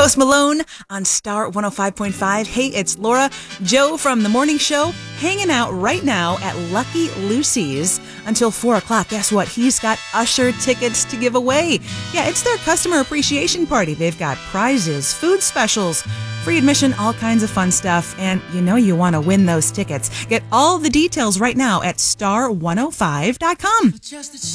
Post Malone on Star 105.5. Hey, it's Laura, Joe from The Morning Show, hanging out right now at Lucky Lucy's until 4 o'clock. Guess what? He's got Usher tickets to give away. Yeah, it's their customer appreciation party. They've got prizes, food specials, free admission, all kinds of fun stuff. And you know you want to win those tickets. Get all the details right now at star105.com.